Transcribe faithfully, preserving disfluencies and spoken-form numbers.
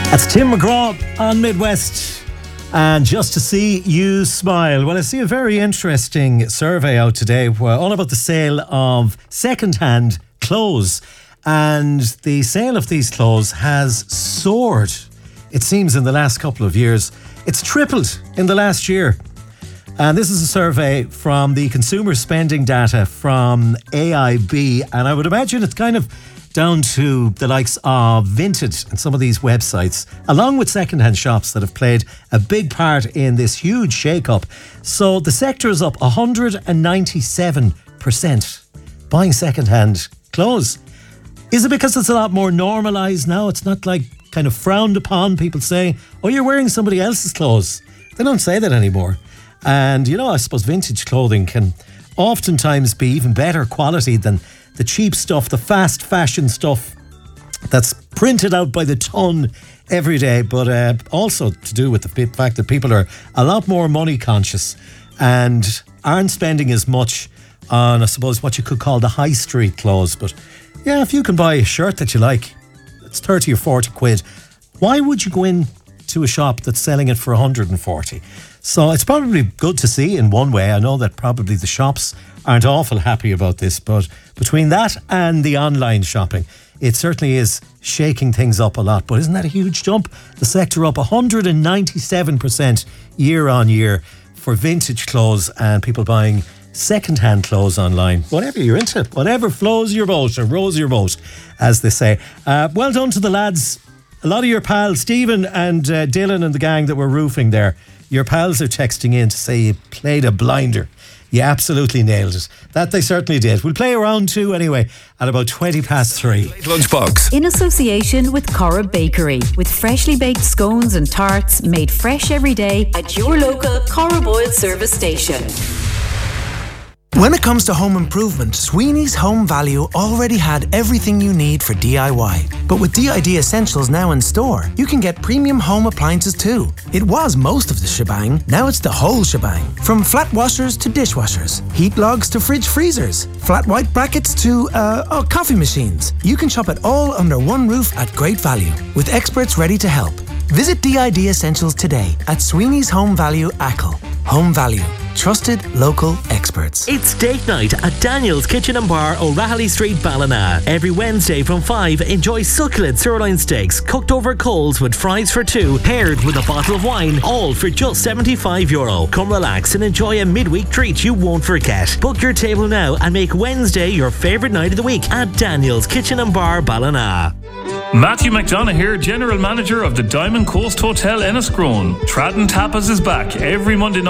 That's Tim McGraw on Midwest. And just to see you smile. Well, I see a very interesting survey out today all about the sale of second-hand clothes. And the sale of these clothes has soared, it seems, in the last couple of years. It's tripled in the last year. And this is a survey from the consumer spending data from A I B. And I would imagine it's kind of down to the likes of Vinted and some of these websites, along with second-hand shops that have played a big part in this huge shake-up. So the sector is up one hundred ninety-seven percent buying second-hand clothes. Is it because it's a lot more normalised now? It's not like kind of frowned upon, people saying, oh, you're wearing somebody else's clothes. They don't say that anymore. And, you know, I suppose vintage clothing can oftentimes be even better quality than the cheap stuff, the fast fashion stuff that's printed out by the ton every day, but uh, also to do with the fact that people are a lot more money conscious and aren't spending as much on, I suppose, what you could call the high street clothes. But yeah, if you can buy a shirt that you like, it's thirty or forty quid. Why would you go in to a shop that's selling it for one hundred forty? So it's probably good to see in one way. I know that probably the shops aren't awful happy about this, but between that and the online shopping, it certainly is shaking things up a lot. But isn't that a huge jump? The sector up one hundred ninety-seven percent year on year for vintage clothes and people buying second-hand clothes online. Whatever you're into, whatever flows your boat or rows your boat, as they say. Uh, well done to the lads. A lot of your pals, Stephen and uh, Dylan and the gang that were roofing there, your pals are texting in to say you played a blinder. You absolutely nailed it. That they certainly did. We'll play a round two anyway at about twenty past three. Lunchbox. In association with Cora Bakery, with freshly baked scones and tarts made fresh every day at your local Cora Boyle service station. When it comes to home improvement, Sweeney's Home Value already had everything you need for D I Y. But with D I D Essentials now in store, you can get premium home appliances too. It was most of the shebang, now it's the whole shebang. From flat washers to dishwashers, heat logs to fridge freezers, flat white brackets to, uh, oh, coffee machines. You can shop it all under one roof at great value, with experts ready to help. Visit D I D Essentials today at Sweeney's Home Value Ackle. Home Value. Trusted local experts. It's date night at Daniel's Kitchen and Bar, O'Rahilly Street, Ballina. Every Wednesday from five, enjoy succulent sirloin steaks cooked over coals with fries for two, paired with a bottle of wine, all for just seventy-five euro. Come relax and enjoy a midweek treat you won't forget. Book your table now and make Wednesday your favourite night of the week at Daniel's Kitchen and Bar, Ballina. Matthew McDonough here, General Manager of the Diamond Coast Hotel Enniscrone. Tratton Tapas is back every Monday night